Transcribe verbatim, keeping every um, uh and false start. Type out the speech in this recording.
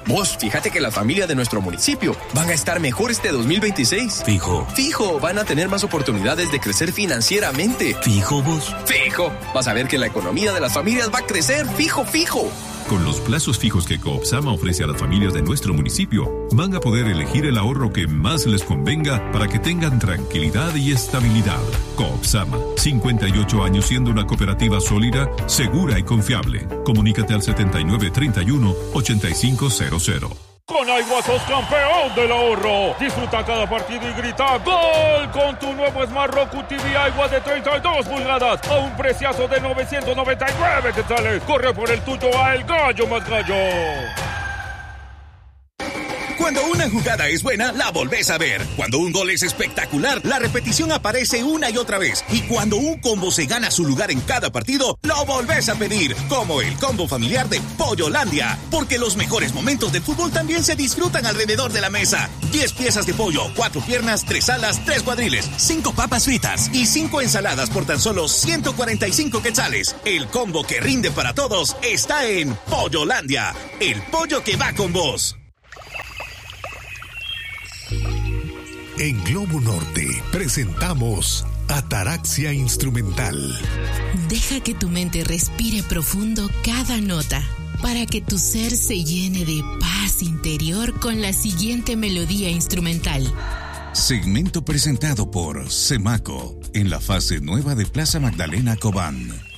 Vos, fíjate que las familias de nuestro municipio van a estar mejor este dos mil veintiséis. Fijo. Fijo, van a tener más oportunidades de crecer financieramente. Fijo vos. Fijo, vas a ver que la economía de las familias va a crecer. Fijo, fijo. Con los plazos fijos que Coopsama ofrece a las familias de nuestro municipio, van a poder elegir el ahorro que más les convenga para que tengan tranquilidad y estabilidad. Coopsama, cincuenta y ocho años siendo una cooperativa sólida, segura y confiable. Comunícate al setenta y nueve treinta y uno ochenta y cinco cero cero. Con Aigua sos campeón del ahorro. Disfruta cada partido y grita ¡Gol! Con tu nuevo Smart Roku T V Aigua de treinta y dos pulgadas a un preciazo de novecientos noventa y nueve quetzales. Corre por el tuyo a El Gallo Más Gallo. Cuando una jugada es buena, la volvés a ver. Cuando un gol es espectacular, la repetición aparece una y otra vez. Y cuando un combo se gana su lugar en cada partido, lo volvés a pedir. Como el combo familiar de Pollolandia. Porque los mejores momentos del fútbol también se disfrutan alrededor de la mesa. diez piezas de pollo, cuatro piernas, tres alas, tres cuadriles, cinco papas fritas y cinco ensaladas por tan solo ciento cuarenta y cinco quetzales. El combo que rinde para todos está en Pollolandia. El pollo que va con vos. En Globo Norte presentamos Ataraxia Instrumental. Deja que tu mente respire profundo cada nota para que tu ser se llene de paz interior con la siguiente melodía instrumental. Segmento presentado por Semaco en la fase nueva de Plaza Magdalena Cobán.